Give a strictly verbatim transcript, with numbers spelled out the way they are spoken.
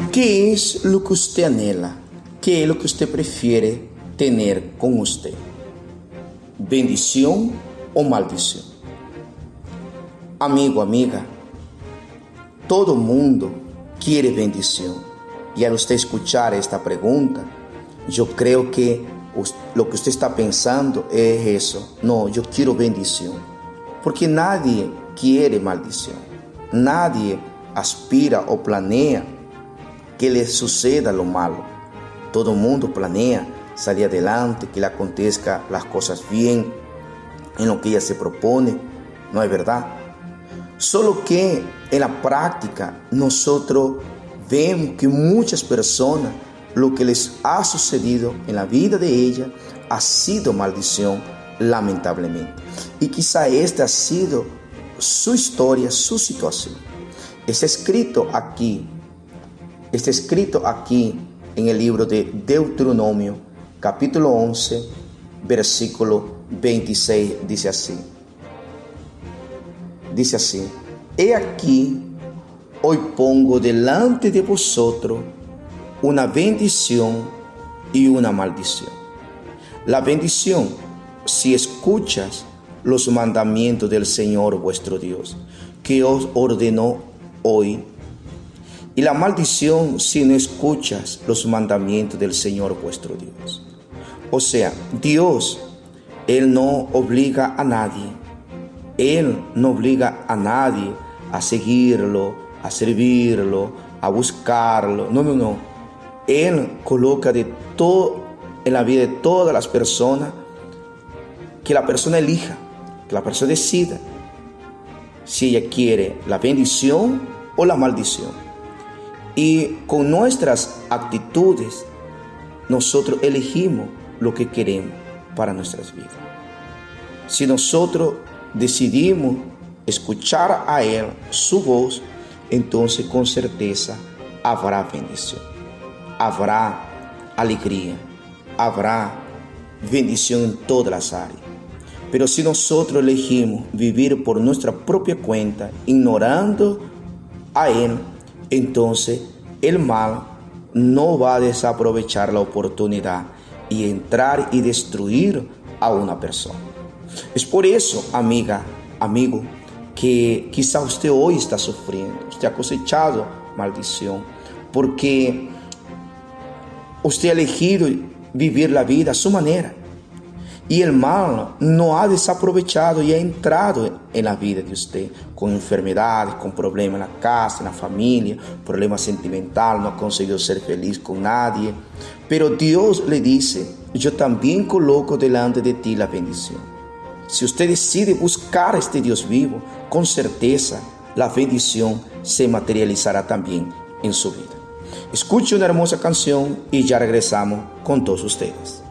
¿Qué es lo que usted anhela? ¿Qué es lo que usted prefiere tener con usted? ¿Bendición o maldición? Amigo, amiga, todo mundo quiere bendición. Y al usted escuchar esta pregunta, yo creo que lo que usted está pensando es eso. No, yo quiero bendición. Porque nadie quiere maldición. Nadie aspira o planea que le suceda lo malo. Todo mundo planea salir adelante, que le acontezcan las cosas bien en lo que ella se propone. ¿No es verdad? Solo que en la práctica nosotros vemos que muchas personas, lo que les ha sucedido en la vida de ella ha sido maldición, lamentablemente. Y quizá esta ha sido su historia, su situación. Está escrito aquí, está escrito aquí en el libro de Deuteronomio, capítulo once, versículo veintiséis, dice así. Dice así: He aquí, hoy pongo delante de vosotros una bendición y una maldición. La bendición, si escuchas los mandamientos del Señor vuestro Dios, que os ordenó hoy. Y la maldición, si no escuchas los mandamientos del Señor vuestro Dios. O sea, Dios, Él no obliga a nadie. Él no obliga a nadie a seguirlo, a servirlo, a buscarlo. No, no, no. Él coloca de todo en la vida de todas las personas que la persona elija, que la persona decida si ella quiere la bendición o la maldición. Y con nuestras actitudes nosotros elegimos lo que queremos para nuestras vidas. Si nosotros decidimos escuchar a Él, su voz, entonces con certeza habrá bendición, habrá alegría, habrá bendición en todas las áreas. Pero si nosotros elegimos vivir por nuestra propia cuenta, ignorando a Él, entonces el mal no va a desaprovechar la oportunidad y entrar y destruir a una persona. Es por eso, amiga, amigo, que quizá usted hoy está sufriendo, usted ha cosechado maldición, porque usted ha elegido vivir la vida a su manera. Y el mal no ha desaprovechado y ha entrado en la vida de usted con enfermedades, con problemas en la casa, en la familia, problemas sentimentales, no ha conseguido ser feliz con nadie. Pero Dios le dice: yo también coloco delante de ti la bendición. Si usted decide buscar a este Dios vivo, con certeza la bendición se materializará también en su vida. Escuche una hermosa canción y ya regresamos con todos ustedes.